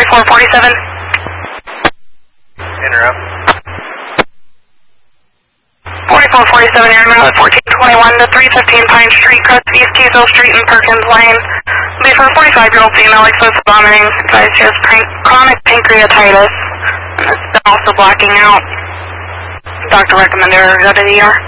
4447. Interrupt. 4447, airman 1421 to 315 Pine Street, Crest East Teasdale Street and Perkins Lane. Be for a 45-year-old female, excessive vomiting. Advised she has chronic pancreatitis. And it's been also blacking out. Doctor recommended her to go to the ER.